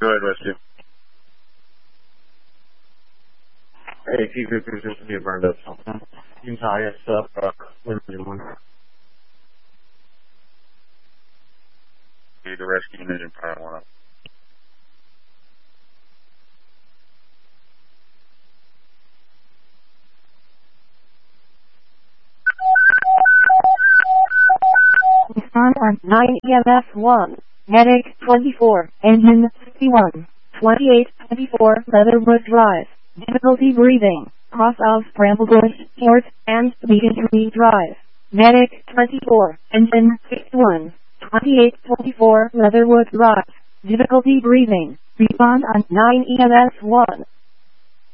Go ahead, rescue. Hey, if you could just be burned up something. Utah stuff, limited one. Need the rescue unit in power one up. Respond on 9 EMS 1. Medic 24, engine 61, 2824 Leatherwood Drive. Difficulty breathing, cross of Bramblebush, Port, and Beacon Tree Drive. Medic 24, engine 61, 2824 Leatherwood Drive. Difficulty breathing. Respond on 9 EMS 1.